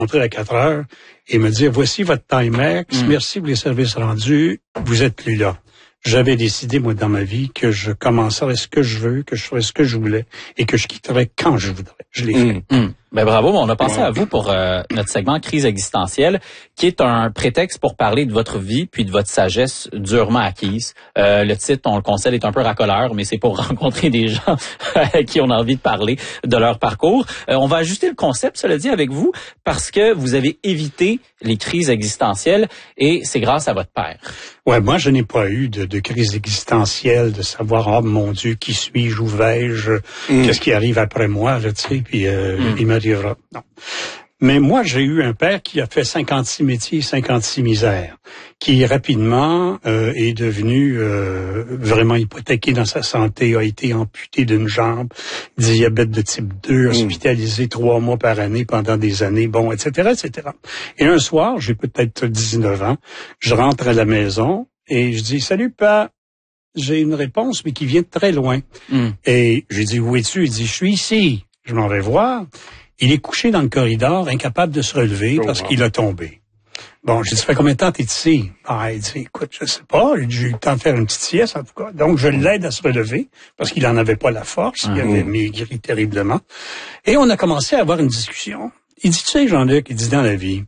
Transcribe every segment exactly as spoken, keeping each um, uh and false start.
rentrer à quatre heures et me dire, voici votre Timex, mmh. merci pour les services rendus, vous êtes plus là. J'avais décidé, moi, dans ma vie, que je commencerais ce que je veux, que je ferais ce que je voulais et que je quitterais quand je voudrais. Je l'ai fait. Mmh, mmh. Ben bravo, on a pensé ouais. à vous pour euh, notre segment Crise existentielle, qui est un prétexte pour parler de votre vie puis de votre sagesse durement acquise. Euh, le titre, on le concède, est un peu racoleur, mais c'est pour rencontrer des gens à qui on a envie de parler de leur parcours. Euh, on va ajuster le concept, cela dit, avec vous, parce que vous avez évité les crises existentielles et c'est grâce à votre père. Ouais, moi, je n'ai pas eu de, de crise existentielle, de savoir, oh mon Dieu, qui suis-je, où vais-je, mm. qu'est-ce qui arrive après moi, là, tu sais, puis euh, mm. il m'arrivera. Non. Mais moi, j'ai eu un père qui a fait cinquante-six métiers, cinquante-six misères, qui rapidement euh, est devenu euh, vraiment hypothéqué dans sa santé, a été amputé d'une jambe, diabète de type deux, hospitalisé trois mois par année pendant des années, bon, et cetera, et cetera. Et un soir, j'ai peut-être dix-neuf ans, je rentre à la maison et je dis « Salut, papa ». J'ai une réponse, mais qui vient de très loin. Mm. Et j'ai dit « Où es-tu » Il dit « Je suis ici ». Je m'en vais voir. Il est couché dans le corridor, incapable de se relever oh, parce wow. qu'il a tombé. Bon, j'ai dit, ça fait combien de temps t'es ici? Ah, il dit, écoute, je sais pas, j'ai eu le temps de faire une petite sieste, en tout cas. Donc, je l'aide à se relever parce qu'il en avait pas la force, il avait maigri terriblement. Et on a commencé à avoir une discussion. Il dit, tu sais, Jean-Luc, il dit, dans la vie,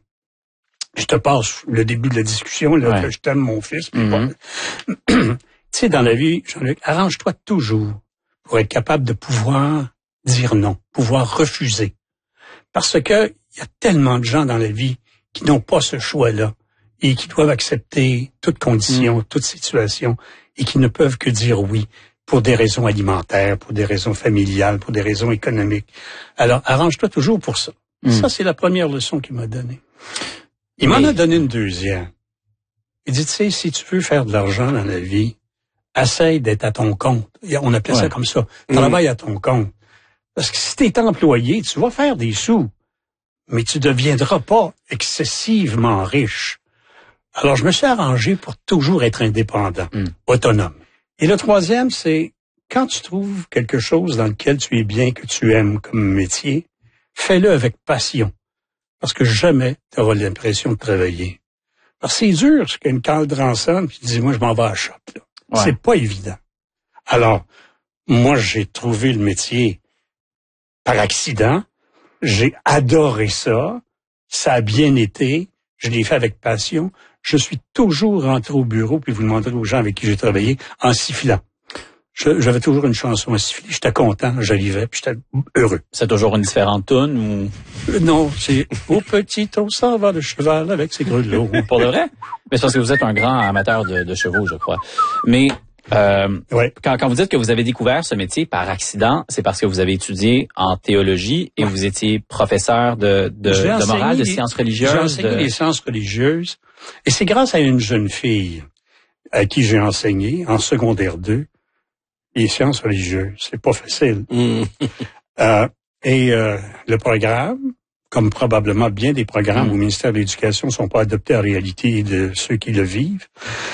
je te passe le début de la discussion, là, ouais. que je t'aime, mon fils. Mm-hmm. Tu sais, dans la vie, Jean-Luc, arrange-toi toujours pour être capable de pouvoir dire non, pouvoir refuser. Parce que il y a tellement de gens dans la vie qui n'ont pas ce choix-là et qui doivent accepter toute condition, mmh. toute situation et qui ne peuvent que dire oui pour des raisons alimentaires, pour des raisons familiales, pour des raisons économiques. Alors, arrange-toi toujours pour ça. Mmh. Ça, c'est la première leçon qu'il m'a donnée. Il Mais... m'en a donné une deuxième. Il dit, tu sais, si tu veux faire de l'argent dans la vie, essaye d'être à ton compte. On appelait ouais. ça comme ça. Travaille mmh. à ton compte. Parce que si tu es employé, tu vas faire des sous, mais tu deviendras pas excessivement riche. Alors, je me suis arrangé pour toujours être indépendant, mm. autonome. Et le troisième, c'est quand tu trouves quelque chose dans lequel tu es bien, que tu aimes comme métier, fais-le avec passion. Parce que jamais tu auras l'impression de travailler. Parce que c'est dur, c'est qu'une cadran sonne, puis tu dis, moi, je m'en vais à la shop. Là. Ouais. C'est pas évident. Alors, moi, j'ai trouvé le métier par accident. J'ai adoré ça. Ça a bien été. Je l'ai fait avec passion. Je suis toujours rentré au bureau, puis vous demanderez aux gens avec qui j'ai travaillé, en sifflant. Je, j'avais toujours une chanson à siffler. J'étais content, j'arrivais, puis j'étais heureux. C'est toujours une différente toune ou? Euh, non, c'est « Au petit on s'en va le cheval avec ses grelots ». Pour de vrai? Mais c'est parce que vous êtes un grand amateur de, de chevaux, je crois. Mais euh, ouais. quand, quand vous dites que vous avez découvert ce métier par accident, c'est parce que vous avez étudié en théologie et ouais. vous étiez professeur de, de, de morale, de sciences religieuses. J'ai enseigné de... les sciences religieuses. Et c'est grâce à une jeune fille à qui j'ai enseigné en secondaire deux les sciences religieuses. C'est pas facile. Mm. euh, et euh, le programme, comme probablement bien des programmes mm. au ministère de l'Éducation ne sont pas adoptés en réalité de ceux qui le vivent,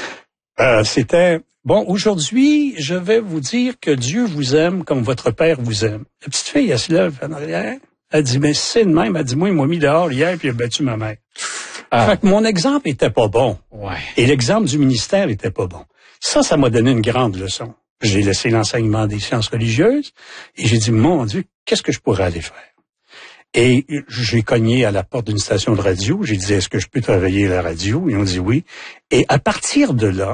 euh, c'était, bon, aujourd'hui, je vais vous dire que Dieu vous aime comme votre Père vous aime. La petite fille, elle se lève en arrière, elle dit, mais c'est de même, elle dit, moi, il m'a mis dehors hier puis il a battu ma mère. Ah. Fait que mon exemple était pas bon. Ouais. Et l'exemple du ministère était pas bon. Ça, ça m'a donné une grande leçon. J'ai laissé l'enseignement des sciences religieuses et j'ai dit, mon Dieu, qu'est-ce que je pourrais aller faire? Et j'ai cogné à la porte d'une station de radio. J'ai dit, est-ce que je peux travailler à la radio? Ils ont dit oui. Et à partir de là,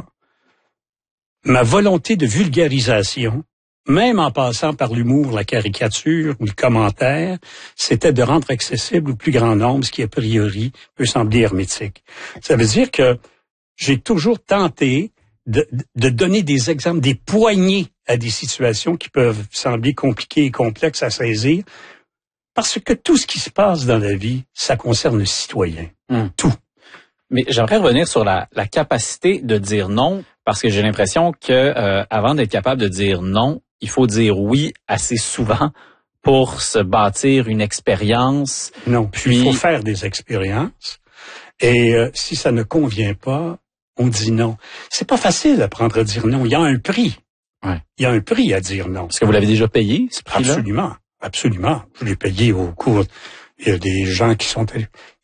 ma volonté de vulgarisation, même en passant par l'humour, la caricature ou le commentaire, c'était de rendre accessible au plus grand nombre ce qui, a priori, peut sembler hermétique. Ça veut dire que j'ai toujours tenté de, de donner des exemples, des poignées à des situations qui peuvent sembler compliquées et complexes à saisir, parce que tout ce qui se passe dans la vie, ça concerne le citoyen. Hum. Tout. Mais j'aimerais revenir sur la, la capacité de dire non, parce que j'ai l'impression que euh, avant d'être capable de dire non, il faut dire oui assez souvent pour se bâtir une expérience. Non, puis il faut faire des expériences. Et euh, si ça ne convient pas, on dit non. C'est pas facile d'apprendre à dire non. Il y a un prix. Ouais. Il y a un prix à dire non. Est-ce que vous l'avez déjà payé, ce prix-là? Absolument. Absolument. Je l'ai payé au cours il y a des gens qui sont allés.